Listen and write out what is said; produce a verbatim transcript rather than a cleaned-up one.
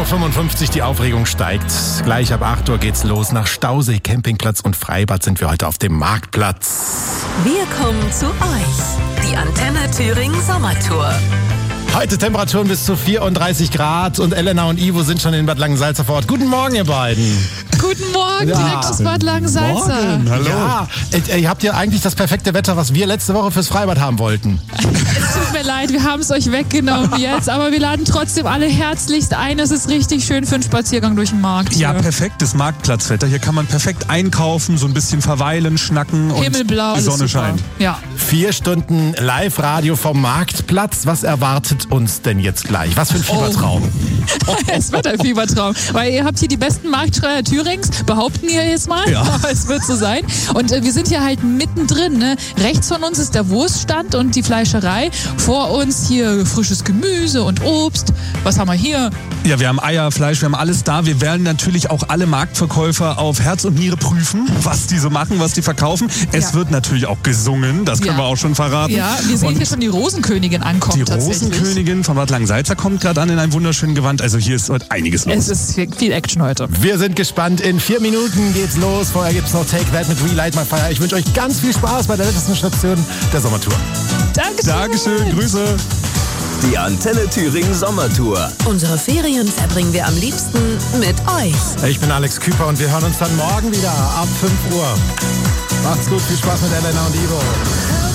Uhr fünfundfünfzig, die Aufregung steigt. Gleich ab acht Uhr geht's los. Nach Stausee, Campingplatz und Freibad sind wir heute auf dem Marktplatz. Wir kommen zu euch. Die Antenne Thüringen Sommertour. Heute Temperaturen bis zu vierunddreißig Grad und Elena und Ivo sind schon in Bad Langensalza vor Ort. Guten Morgen, ihr beiden. Guten Morgen, Ja. direkt aus Bad Langensalza. Morgen, hallo. Ja, äh, ihr habt ja eigentlich das perfekte Wetter, was wir letzte Woche fürs Freibad haben wollten. Es tut mir leid, wir haben es euch weggenommen jetzt, aber wir laden trotzdem alle herzlichst ein. Es ist richtig schön für einen Spaziergang durch den Markt. Ja, hier. perfektes Marktplatzwetter. Hier kann man perfekt einkaufen, so ein bisschen verweilen, schnacken und Himmelblau, die alles Sonne super. scheint. Ja. Vier Stunden Live-Radio vom Marktplatz. Was erwartet uns denn jetzt gleich? Was für ein Fiebertraum. Es wird ein Fiebertraum, weil ihr habt hier die besten Marktschreier Thürings, behaupten wir jetzt mal, Ja. aber es wird so sein. Und äh, wir sind hier halt mittendrin. Ne? Rechts von uns ist der Wurststand und die Fleischerei. Vor uns hier frisches Gemüse und Obst. Was haben wir hier? Ja, wir haben Eier, Fleisch, wir haben alles da. Wir werden natürlich auch alle Marktverkäufer auf Herz und Niere prüfen, was die so machen, was die verkaufen. Es Ja. wird natürlich auch gesungen, das können Ja. wir auch schon verraten. Ja, wir sehen Und hier schon die Rosenkönigin ankommen die tatsächlich. Rosenkönigin von Bad Langensalza kommt gerade an in einem wunderschönen Gewand. Also hier ist heute einiges los. Es ist viel, viel Action heute. Wir sind gespannt. In vier Minuten geht's los. Vorher gibt's noch Take That mit Relight My Fire. Ich wünsche euch ganz viel Spaß bei der letzten Station der Sommertour. Dankeschön. Dankeschön, Grüße. Die Antenne Thüringen Sommertour. Unsere Ferien verbringen wir am liebsten mit euch. Ich bin Alex Küper und wir hören uns dann morgen wieder ab fünf Uhr. Macht's gut, viel Spaß mit Elena und Ivo.